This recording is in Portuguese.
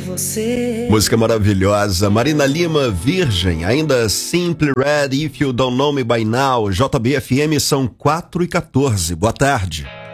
você. Música maravilhosa. Marina Lima, Virgem. Ainda Simply Red, If You Don't Know Me By Now. JBFM são 4h14. Boa tarde.